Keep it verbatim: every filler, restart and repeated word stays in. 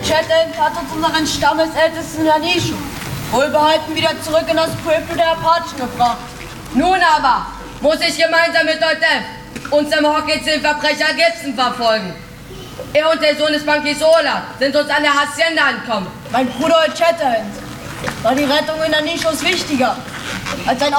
Chetland hat uns unseren Stammesältesten Anishu wohlbehalten wieder zurück in das Pulpel der Apachen gebracht. Nun aber muss ich gemeinsam mit Doltev unserem Hockey-Verbrecher Gibson verfolgen. Er und der Sohn des Bankiers Ola sind uns an der Hacienda angekommen. Mein Bruder Chetland war die Rettung in Anishus wichtiger als ein